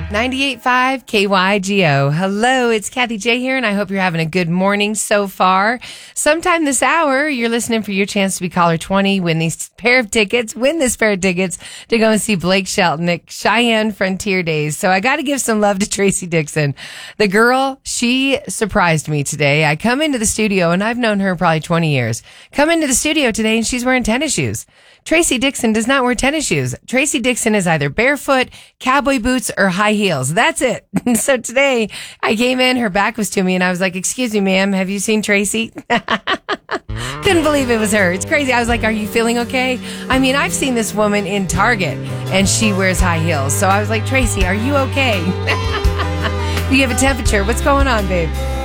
98.5 KYGO. Hello, it's Kathy J here, and I hope you're having a good morning so far. Sometime this hour, you're listening for your chance to be caller 20, win this pair of tickets to go and see Blake Shelton at Cheyenne Frontier Days. So I got to give some love to Tracy Dixon. The girl, she surprised me today. I come into the studio, and I've known her probably 20 years. Come into the studio today, and she's wearing tennis shoes. Tracy Dixon does not wear tennis shoes. Tracy Dixon is either barefoot, cowboy boots, or high heels. That's it. So today I came in, her back was to me, and I was like, "Excuse me, ma'am, have you seen Tracy?" Couldn't believe it was her. It's crazy. I was like, "Are you feeling okay?" I mean, I've seen this woman in Target and she wears high heels. So I was like, "Tracy, are you okay?" Do you have a temperature? What's going on, babe?